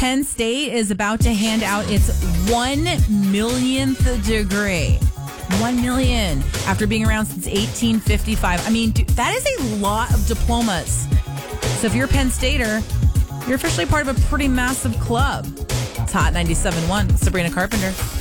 Penn State is about to hand out its 1 millionth degree. 1 million after being around since 1855. I mean, dude, that is a lot of diplomas. So if you're a Penn Stater, you're officially part of a pretty massive club. It's Hot 97.1. Sabrina Carpenter.